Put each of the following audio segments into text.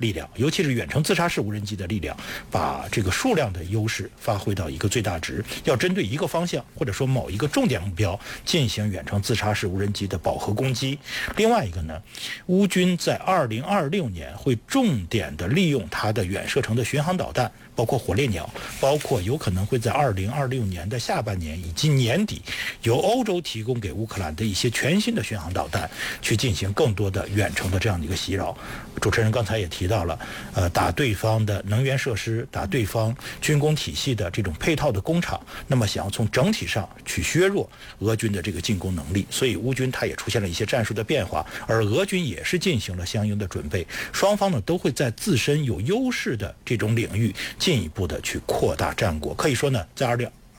力量，尤其是远程自杀式无人机的力量，把这个数量的优势发挥到一个最大值，要针对一个方向或者说某一个重点目标进行远程自杀式无人机的饱和攻击。另外一个呢，乌军在2026年会重点的利用它的远射程的巡航导弹，包括火烈鸟，包括有可能会在2026年的下半年以及年底由欧洲提供给乌克兰的一些全新的巡航导弹，去进行更多的远程的这样的一个袭扰。主持人刚才也提到了，打对方的能源设施，打对方军工体系的这种配套的工厂，那么想要从整体上去削弱俄军的这个进攻能力，所以乌军它也出现了一些战术的变化，而俄军也是进行了相应的准备。双方呢都会在自身有优势的这种领域进一步的去扩大战果。可以说呢，在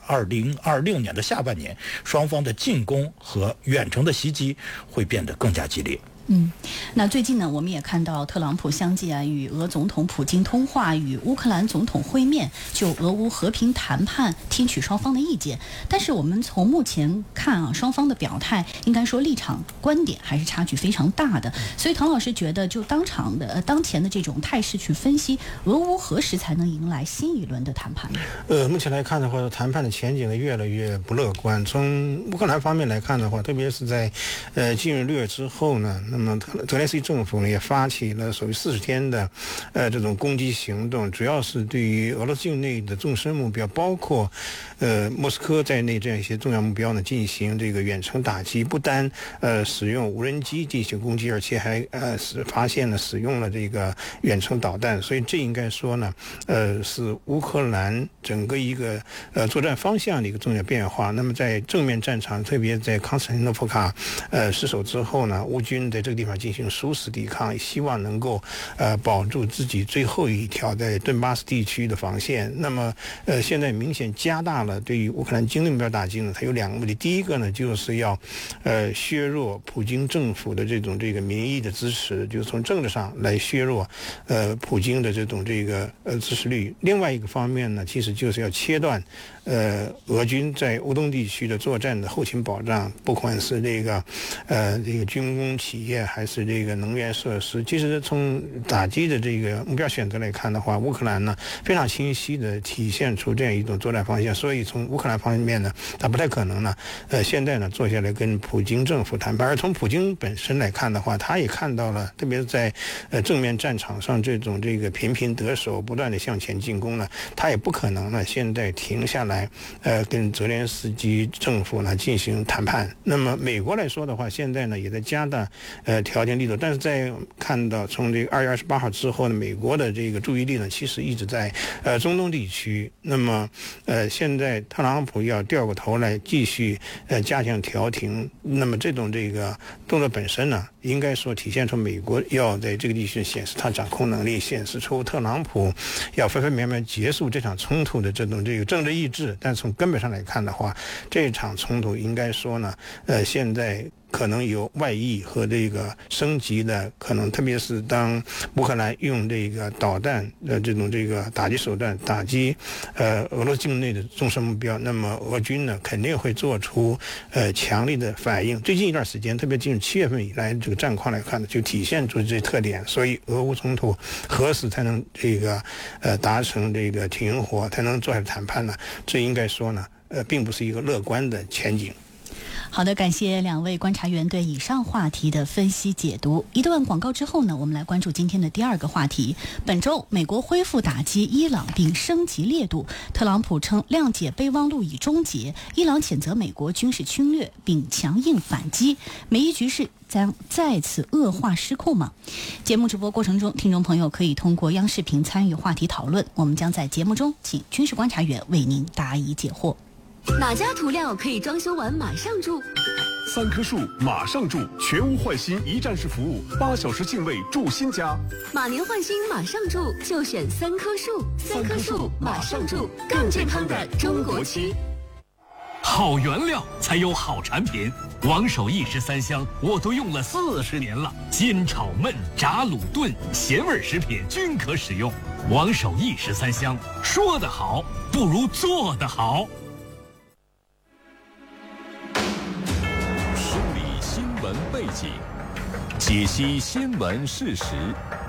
2026年的下半年，双方的进攻和远程的袭击会变得更加激烈。 那最近呢，我们也看到特朗普相继与俄总统普京通话，与乌克兰总统会面，就俄乌和平谈判听取双方的意见。但是我们从目前看双方的表态，应该说立场观点还是差距非常大的。所以唐老师觉得，就当前的这种态势去分析，俄乌何时才能迎来新一轮的谈判呢？ 目前来看的话，谈判的前景呢越来越不乐观。从乌克兰方面来看的话，特别是在进入6月之后呢，那么泽连斯基政府呢也发起了所谓40天的这种攻击行动，主要是对于俄罗斯境内的纵深目标，包括莫斯科在内这样一些重要目标呢进行这个远程打击，不单使用无人机进行攻击，而且还发现了使用了这个远程导弹。所以这应该说呢是乌克兰整个一个作战方向的一个重要变化。那么在正面战场，特别在康斯坦丁诺夫卡失守之后呢，乌军在这个地方进行殊死抵抗，希望能够保住自己最后一条在顿巴斯地区的防线。那么现在明显加大了对于乌克兰经济目标打击呢，它有2个目的。第一个呢，就是要削弱普京政府的这个民意的支持，就是从政治上来削弱普京的这种支持率。另外一个方面呢，其实就是要切断俄军在乌东地区的作战的后勤保障，不管是这个军工企业还是这个能源设施。其实从打击的这个目标选择来看的话，乌克兰呢非常清晰的体现出这样一种作战方向。所以从乌克兰方面呢，他不太可能呢现在呢坐下来跟普京政府谈判。而从普京本身来看的话，他也看到了，特别是在正面战场上这种频频得手，不断的向前进攻呢，他也不可能呢现在停下来跟泽连斯基政府呢进行谈判。那么美国来说的话，现在呢也在加大条件力度，但是在看到从2月28号之后呢，美国的这个注意力呢其实一直在中东地区。那么现在特朗普要掉过头来继续加强调停，那么这种动作本身呢，应该说体现出美国要在这个地区显示它掌控能力，显示出特朗普要分分秒秒结束这场冲突的这种政治意志。但从根本上来看的话，这场冲突应该说呢现在可能有外溢和升级的可能，特别是当乌克兰用导弹的这种打击手段打击俄罗斯境内的纵深目标，那么俄军呢肯定会做出强力的反应。最近一段时间，特别进入7月份以来这个战况来看呢，就体现出这特点。所以俄乌冲突何时才能达成停火，才能坐下来谈判呢？这应该说呢并不是一个乐观的前景。 好的，感谢2位观察员对以上话题的分析解读。一段广告之后呢，我们来关注今天的第2个话题。本周美国恢复打击伊朗并升级烈度，特朗普称谅解备忘录已终结，伊朗谴责美国军事侵略并强硬反击，美伊局势将再次恶化失控吗？节目直播过程中，听众朋友可以通过央视频参与话题讨论，我们将在节目中请军事观察员为您答疑解惑。 哪家涂料可以装修完马上住 ？3棵树马上住，全屋换新一站式服务，8小时净位住新家。 马年换新马上住，就选3棵树，3棵树马上住，更健康的中国漆。 好原料才有好产品，王守义13香我都用了40年了，煎炒焖炸卤炖咸味食品均可使用。王守义13香，说得好不如做得好。 梳理新闻背景，解析新闻事实，